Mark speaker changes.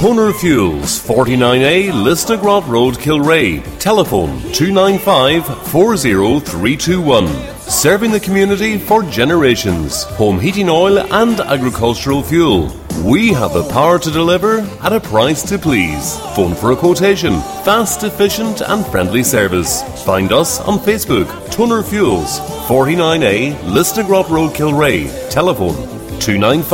Speaker 1: Toner Fuels, 49A Lisnagrot Road, Kilray. Telephone 295 40321. Serving the community for generations. Home heating oil and agricultural fuel. We have the power to deliver at a price to please. Phone for a quotation. Fast, efficient and friendly service. Find us on Facebook. Toner Fuels, 49A Lisnagrot Road, Kilray. Telephone 295